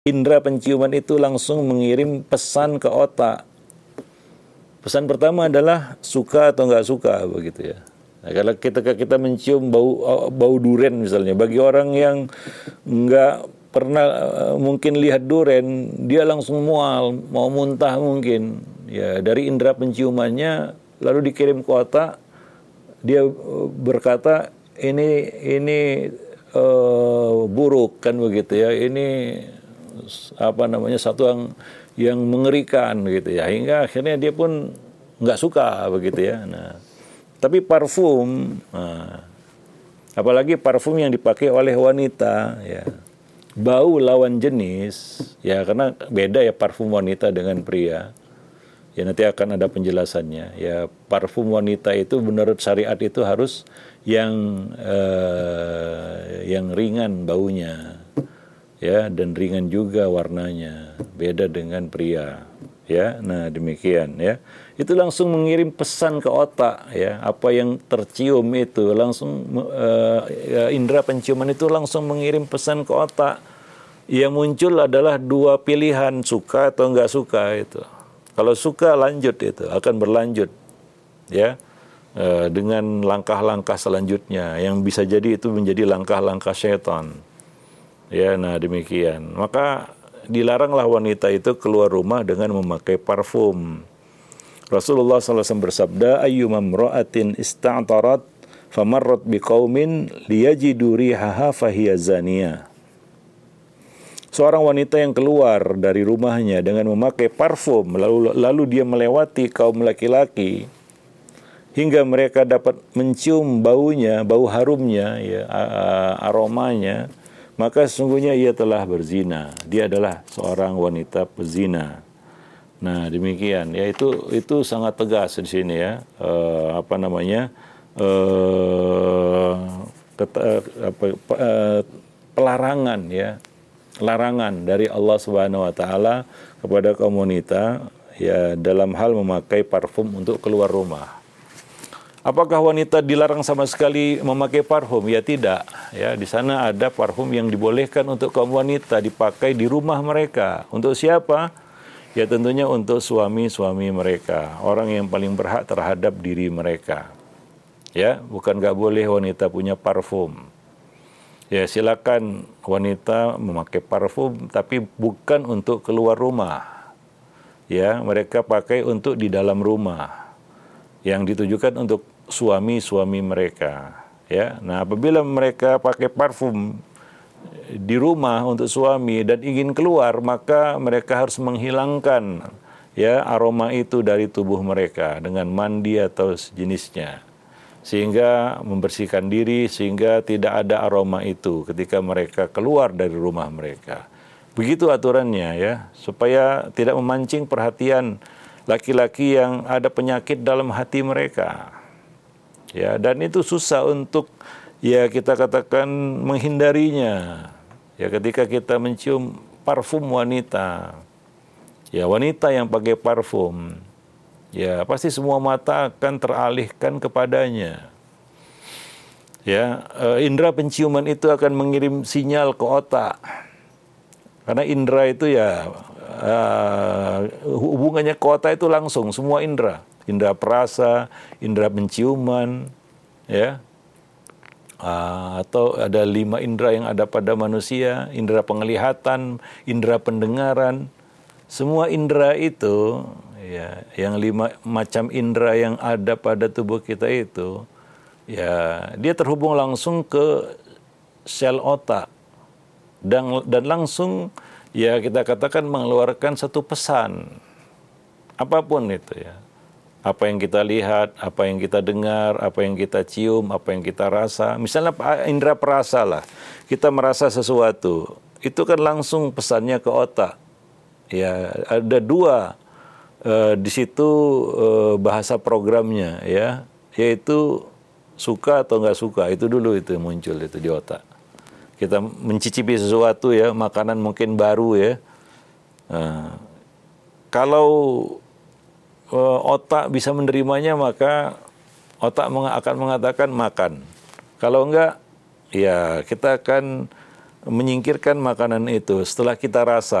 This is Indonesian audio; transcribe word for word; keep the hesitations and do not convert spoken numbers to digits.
indera penciuman itu langsung mengirim pesan ke otak. Pesan pertama adalah suka atau nggak suka, begitu ya. Nah, kalau kita kita mencium bau bau duren misalnya, bagi orang yang nggak pernah uh, mungkin lihat duren, dia langsung mual, mau muntah mungkin. Ya, dari indera penciumannya lalu dikirim ke otak, dia berkata ini ini uh, buruk kan begitu ya. Ini apa namanya satu yang yang mengerikan gitu ya, hingga akhirnya dia pun nggak suka begitu ya. Nah, tapi parfum, nah, apalagi parfum yang dipakai oleh wanita, ya, bau lawan jenis, ya karena beda ya parfum wanita dengan pria. Ya nanti akan ada penjelasannya. Ya parfum wanita itu menurut syariat itu harus yang eh, yang ringan baunya. Ya, dan ringan juga warnanya, beda dengan pria, ya. Nah, demikian ya. Itu langsung mengirim pesan ke otak, ya. Apa yang tercium itu langsung uh, ya, indera penciuman itu langsung mengirim pesan ke otak. Yang muncul adalah dua pilihan, suka atau enggak suka itu. Kalau suka lanjut itu, akan berlanjut, ya. Uh, dengan langkah-langkah selanjutnya yang bisa jadi itu menjadi langkah-langkah syaitan. Ya, nah demikian. Maka dilaranglah wanita itu keluar rumah dengan memakai parfum. Rasulullah sallallahu alaihi wasallam bersabda, ayyuma imra'atin ista'tarat famarrat biqaumin liyajidu rihaha fahiya zaniyah. Seorang wanita yang keluar dari rumahnya dengan memakai parfum, lalu lalu dia melewati kaum laki-laki hingga mereka dapat mencium baunya, bau harumnya, ya, aromanya, maka sesungguhnya ia telah berzina. Dia adalah seorang wanita pezina. Nah, demikian. Ya itu itu sangat tegas di sini ya. E, apa namanya? E, keta, apa, e, pelarangan ya. Larangan dari Allah Subhanahu wa taala kepada kaum wanita ya dalam hal memakai parfum untuk keluar rumah. Apakah wanita dilarang sama sekali memakai parfum? Ya tidak. Ya, di sana ada parfum yang dibolehkan untuk kaum wanita dipakai di rumah mereka. Untuk siapa? Ya tentunya untuk suami-suami mereka, orang yang paling berhak terhadap diri mereka. Ya, bukan nggak boleh wanita punya parfum. Ya silakan wanita memakai parfum, tapi bukan untuk keluar rumah. Ya, mereka pakai untuk di dalam rumah, yang ditujukan untuk suami-suami mereka, ya. Nah, apabila mereka pakai parfum di rumah untuk suami dan ingin keluar, maka mereka harus menghilangkan ya aroma itu dari tubuh mereka dengan mandi atau sejenisnya, sehingga membersihkan diri sehingga tidak ada aroma itu ketika mereka keluar dari rumah mereka. Begitu aturannya ya, supaya tidak memancing perhatian laki-laki yang ada penyakit dalam hati mereka. Ya, dan itu susah untuk ya kita katakan menghindarinya. Ya, ketika kita mencium parfum wanita. Ya, wanita yang pakai parfum, ya pasti semua mata akan teralihkan kepadanya. Ya, indera penciuman itu akan mengirim sinyal ke otak. Karena indera itu ya uh, hubungannya ke otak itu langsung, semua indera. Indera perasa, indera penciuman, ya, uh, atau ada lima indera yang ada pada manusia, indera penglihatan, indera pendengaran, semua indera itu, ya, yang lima macam indera yang ada pada tubuh kita itu, ya, dia terhubung langsung ke sel otak dan dan langsung, ya kita katakan mengeluarkan satu pesan, apapun itu ya. Apa yang kita lihat, apa yang kita dengar, apa yang kita cium, apa yang kita rasa. Misalnya indera perasa lah, kita merasa sesuatu, itu kan langsung pesannya ke otak. Ya, ada dua uh, di situ uh, bahasa programnya, ya, yaitu suka atau nggak suka. Itu dulu itu yang muncul itu di otak. Kita mencicipi sesuatu ya, makanan mungkin baru ya. Nah, kalau otak bisa menerimanya, maka otak akan mengatakan makan. Kalau enggak, ya kita akan menyingkirkan makanan itu setelah kita rasa